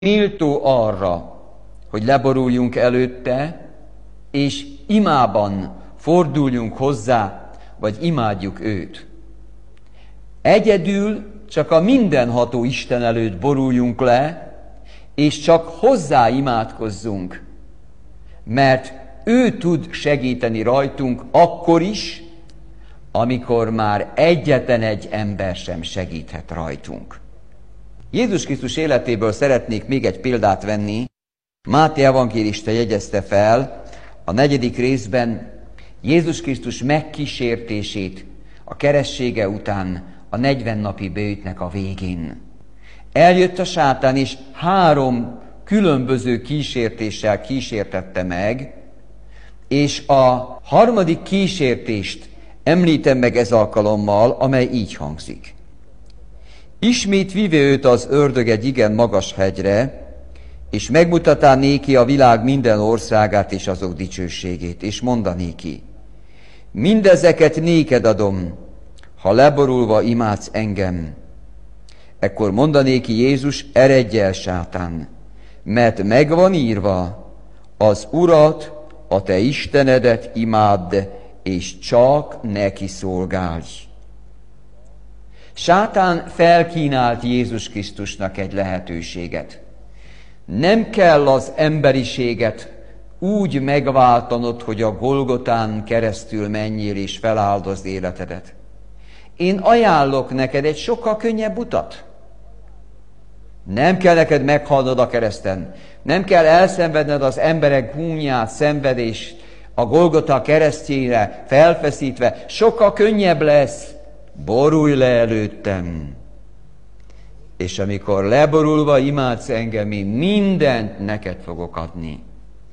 méltó arra, hogy leboruljunk előtte, és imában forduljunk hozzá, vagy imádjuk őt. Egyedül csak a mindenható Isten előtt boruljunk le, és csak hozzá imádkozzunk, mert ő tud segíteni rajtunk akkor is, amikor már egyetlen egy ember sem segíthet rajtunk. Jézus Krisztus életéből szeretnék még egy példát venni. Máté evangélista jegyezte fel a 4. részben Jézus Krisztus megkísértését a keressége után a 40 napi bőjtnek a végén. Eljött a sátán, és 3 különböző kísértéssel kísértette meg, és a 3. kísértést említem meg ez alkalommal, amely így hangzik. Ismét vive őt az ördög egy igen magas hegyre, és megmutatá néki a világ minden országát és azok dicsőségét, és mondanéki, mindezeket néked adom, ha leborulva imádsz engem. Ekkor mondanéki Jézus, eredj el, sátán, mert megvan írva, az Urat, a te Istenedet imádd, és csak neki szolgálj. Sátán felkínált Jézus Krisztusnak egy lehetőséget. Nem kell az emberiséget úgy megváltanod, hogy a Golgotán keresztül menjél és feláldozd életedet. Én ajánlok neked egy sokkal könnyebb utat. Nem kell neked meghalnod a kereszten. Nem kell elszenvedned az emberek gúnyát, szenvedést a Golgota keresztjére felfeszítve. Sokkal könnyebb lesz. Borulj le előttem. És amikor leborulva imádsz engem, én mindent neked fogok adni.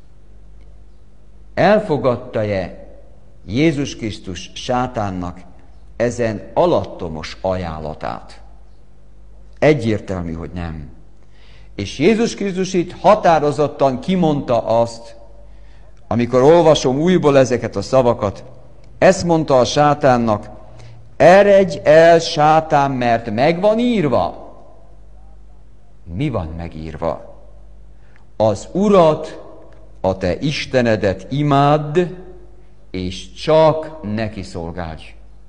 Elfogadta-e Jézus Krisztus sátánnak ezen alattomos ajánlatát? Egyértelmű, hogy nem. És Jézus Krisztus itt határozottan kimondta azt, amikor olvasom újból ezeket a szavakat, ezt mondta a sátánnak, eredj el, sátán, mert megvan írva. Mi van megírva? Az Urat, a te Istenedet imádd, és csak neki szolgálj.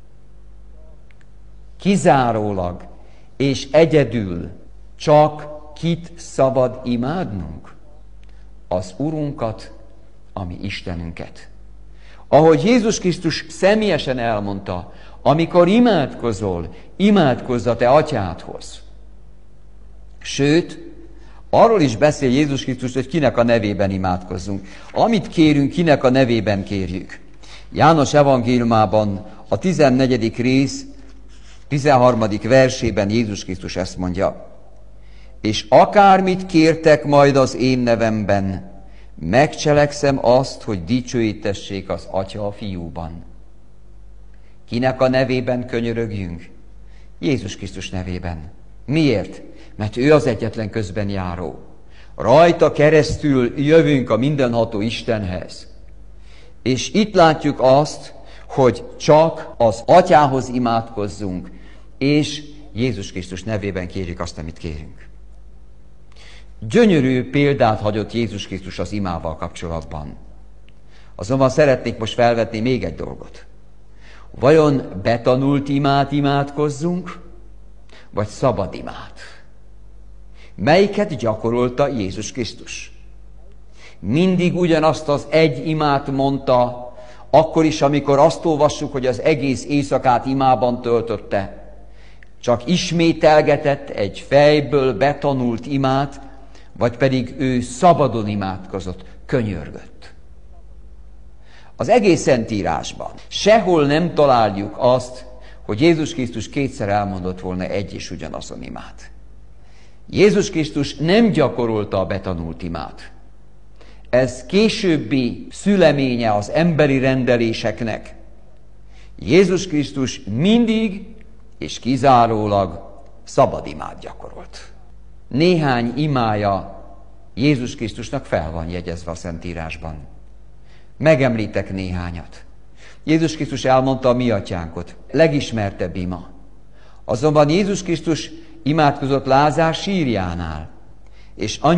Kizárólag és egyedül csak kit szabad imádnunk? Az Urunkat, a mi Istenünket. Ahogy Jézus Krisztus személyesen elmondta, amikor imádkozol, imádkozz a te atyádhoz. Sőt, arról is beszél Jézus Krisztus, hogy kinek a nevében imádkozzunk. Amit kérünk, kinek a nevében kérjük. János evangéliumában a 14. rész 13. versében Jézus Krisztus ezt mondja. És akármit kértek majd az én nevemben, megcselekszem azt, hogy dicsőítessék az Atya a Fiúban. Kinek a nevében könyörögjünk? Jézus Krisztus nevében. Miért? Mert ő az egyetlen közben járó. Rajta keresztül jövünk a mindenható Istenhez. És itt látjuk azt, hogy csak az Atyához imádkozzunk, és Jézus Krisztus nevében kérjük azt, amit kérünk. Gyönyörű példát hagyott Jézus Krisztus az imával kapcsolatban. Azonban szeretnék most felvetni még egy dolgot. Vajon betanult imát imádkozzunk, vagy szabad imát? Melyiket gyakorolta Jézus Krisztus? Mindig ugyanazt az egy imát mondta, akkor is, amikor azt olvassuk, hogy az egész éjszakát imában töltötte. Csak ismételgetett egy fejből betanult imát, vagy pedig ő szabadon imádkozott, könyörgött. Az egész Szentírásban sehol nem találjuk azt, hogy Jézus Krisztus kétszer elmondott volna egy és ugyanazon imát. Jézus Krisztus nem gyakorolta a betanult imát. Ez későbbi szüleménye az emberi rendeléseknek. Jézus Krisztus mindig és kizárólag szabad imát gyakorolt. Néhány imája Jézus Krisztusnak fel van jegyezve a Szentírásban. Megemlítek néhányat. Jézus Krisztus elmondta a mi atyánkot, legismertebb ima. Azonban Jézus Krisztus imádkozott Lázár sírjánál, és